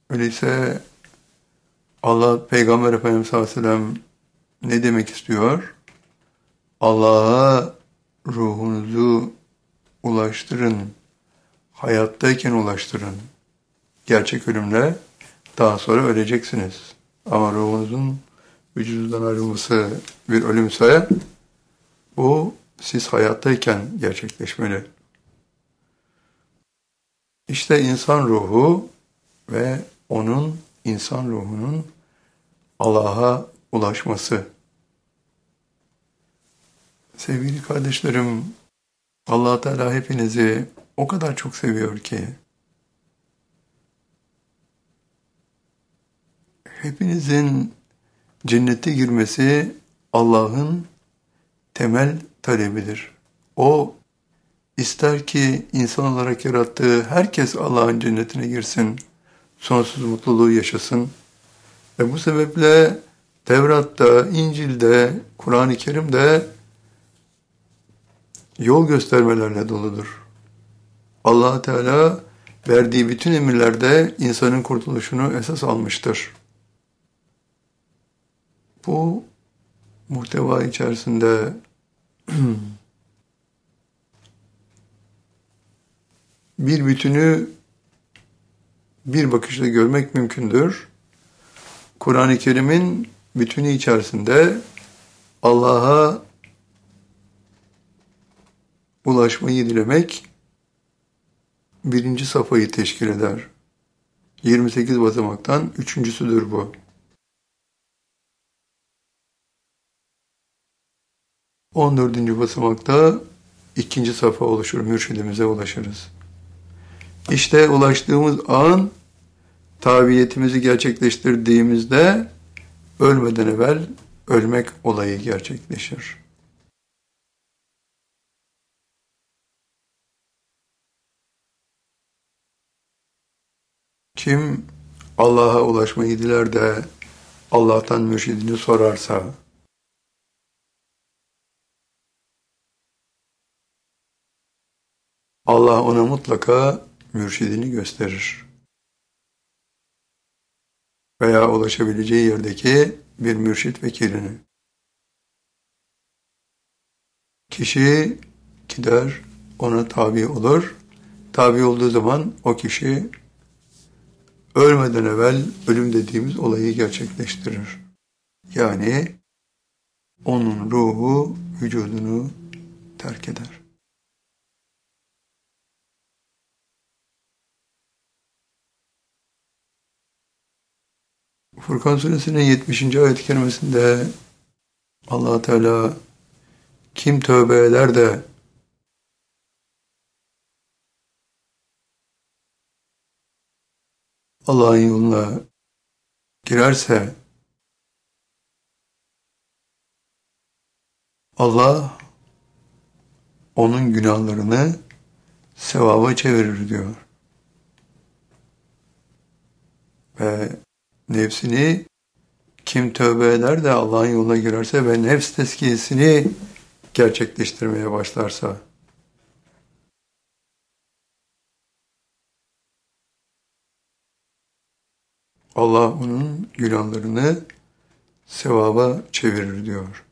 Öyleyse Allah Peygamber Efendimiz sallallahu aleyhi ve sellem ne demek istiyor? Allah'a ruhunuzu ulaştırın, hayattayken ulaştırın. Gerçek ölümle daha sonra öleceksiniz. Ama ruhunuzun vücudundan ayrılması bir ölümse bu siz hayattayken gerçekleşmeli. İşte insan ruhu ve onun insan ruhunun Allah'a ulaşması. Sevgili kardeşlerim, Allah Teala hepinizi o kadar çok seviyor ki, hepinizin cennete girmesi Allah'ın temel talebidir. O ister ki insan olarak yarattığı herkes Allah'ın cennetine girsin, sonsuz mutluluğu yaşasın. Ve bu sebeple Tevrat'ta, İncil'de, Kur'an-ı Kerim'de yol göstermelerle doludur. Allah Teala verdiği bütün emirlerde insanın kurtuluşunu esas almıştır. Bu muhteva içerisinde bir bütünü bir bakışla görmek mümkündür. Kur'an-ı Kerim'in bütünü içerisinde Allah'a ulaşmayı dilemek birinci safhayı teşkil eder. 28 basamaktan üçüncüsüdür bu. 14. basamakta ikinci safha oluşur, mürşidimize ulaşırız. İşte ulaştığımız an tabiyetimizi gerçekleştirdiğimizde ölmeden evvel ölmek olayı gerçekleşir. Kim Allah'a ulaşmayı diler de Allah'tan mürşidini sorarsa, Allah ona mutlaka mürşidini gösterir. Veya ulaşabileceği yerdeki bir mürşit vekilini. Kişi gider, ona tabi olur. Tabi olduğu zaman o kişi ölmeden evvel ölüm dediğimiz olayı gerçekleştirir. Yani onun ruhu vücudunu terk eder. Furkan Suresinin 70. ayet-i kerimesinde Allah Teala kim tövbe eder de Allah'ın yoluna girerse Allah onun günahlarını sevaba çevirir diyor. Ve nefsini kim tövbe eder de Allah'ın yoluna girerse ve nefs tezkiyesini gerçekleştirmeye başlarsa Allah onun günahlarını sevaba çevirir diyor.